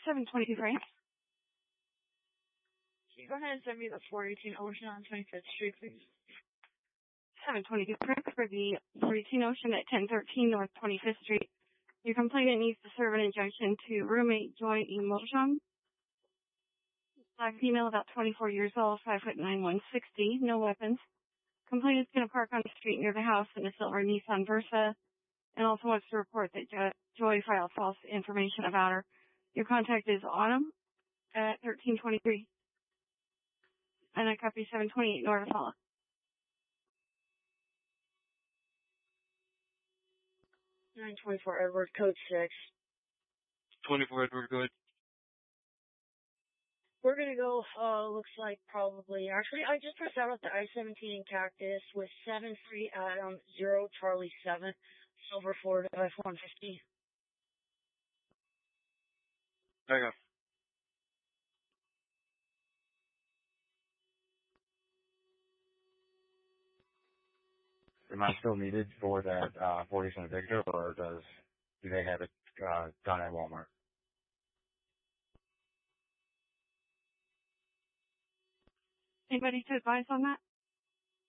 722 Frank. Can you go ahead and send me the 418 Ocean on 25th Street, please? 722 Frank for the 418 Ocean at 1013 North 25th Street. Your complainant needs to serve an injunction to roommate Joy Emotion. Black female, about 24 years old, 5'9", 160, no weapons. Complainant's going to park on the street near the house in a silver Nissan Versa, and also wants to report that Joy filed false information about her. Your contact is Autumn at 1323. And I copy 728 North Hall. 924 Edward, code 6. 24 Edward, go ahead. We're gonna go, looks like probably, actually, I just pressed out at the I-17 Cactus with 73 Adam 0 Charlie 7, Silver Ford F-150. There you go. Am I still needed for that 40-cent Victor, or do they have it done at Walmart? Anybody to advise on that?